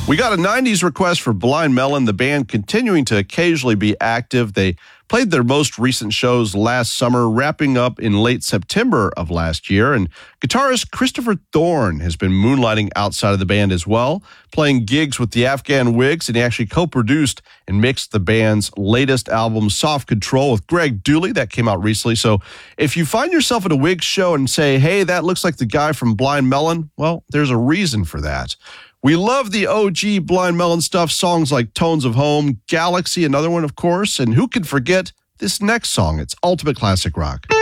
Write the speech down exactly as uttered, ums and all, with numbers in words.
We got a nineties request for Blind Melon, the band continuing to occasionally be active. They played their most recent shows last summer, wrapping up in late September of last year. And guitarist Christopher Thorne has been moonlighting outside of the band as well, playing gigs with the Afghan Wigs, and he actually co-produced and mixed the band's latest album, Soft Control, with Greg Dooley. That came out recently. So if you find yourself at a Wigs show and say, hey, that looks like the guy from Blind Melon, well, there's a reason for that. We love the O G Blind Melon stuff, songs like Tones of Home, Galaxy, another one, of course, and who can forget this next song? It's ultimate classic rock.